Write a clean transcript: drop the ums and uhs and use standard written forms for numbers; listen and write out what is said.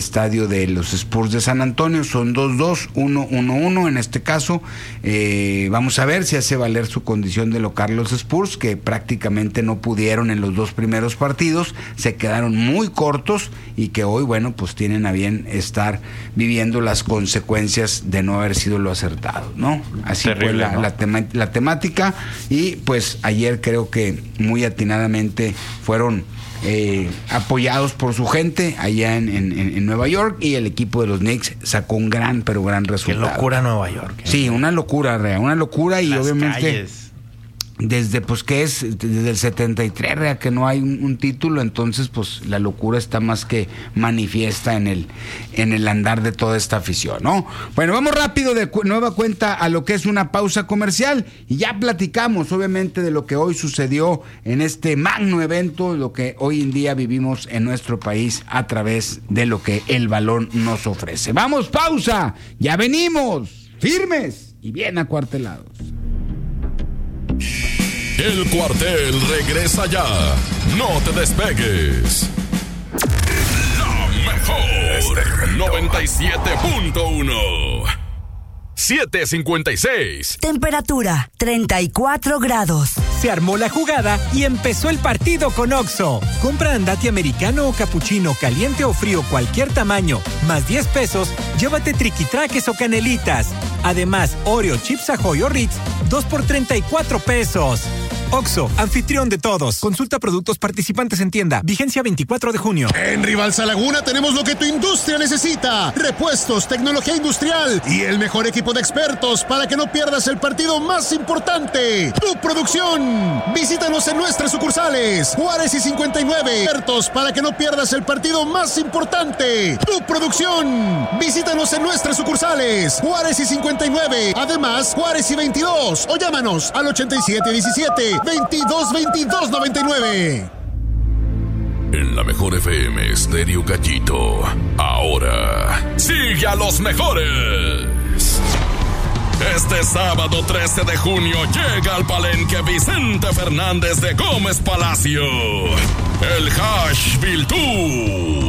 estadio de los Spurs de San Antonio. Son 2-2, 1-1-1 en este caso. Vamos a ver si hace valer su condición de local los Spurs, que prácticamente no pudieron en los dos primeros partidos, se quedaron muy cortos y que hoy, bueno, pues tienen a bien estar viviendo las consecuencias de no haber sido lo acertado, ¿no? Así terrible, fue la temática, y pues ayer creo que muy atinadamente fueron apoyados por su gente allá en Nueva York, y el equipo de los Knicks sacó un gran resultado. Qué locura Nueva York. Sí, una locura, y las obviamente calles. Desde el 73, que no hay un título, entonces pues la locura está más que manifiesta en el andar de toda esta afición, ¿no? Bueno, vamos rápido de nueva cuenta a lo que es una pausa comercial, y ya platicamos obviamente de lo que hoy sucedió en este magno evento, lo que hoy en día vivimos en nuestro país a través de lo que el balón nos ofrece. Vamos, pausa, ya venimos, firmes y bien acuartelados. El Cuartel regresa ya. No te despegues. La mejor 97.1. 7:56. Temperatura 34 grados. Se armó la jugada y empezó el partido con Oxxo. Compra andati americano o capuchino, caliente o frío, cualquier tamaño, más 10 pesos, llévate triquitraques o canelitas. Además, Oreo, Chips Ahoy o Ritz, 2 por 34 pesos. Oxxo, anfitrión de todos. Consulta productos participantes en tienda. Vigencia 24 de junio. En Rivalsa Laguna tenemos lo que tu industria necesita. Repuestos, tecnología industrial y el mejor equipo de expertos para que no pierdas el partido más importante. Tu producción. Visítanos en nuestras sucursales. Juárez y 59. Expertos para que no pierdas el partido más importante. Tu producción. Visítanos en nuestras sucursales. Juárez y 59. Además, Juárez y 22. O llámanos al 8717-222299. En la mejor FM Estéreo Gallito. Ahora, sigue a los mejores. Este sábado 13 de junio llega al Palenque Vicente Fernández de Gómez Palacio. El Hashville Tour.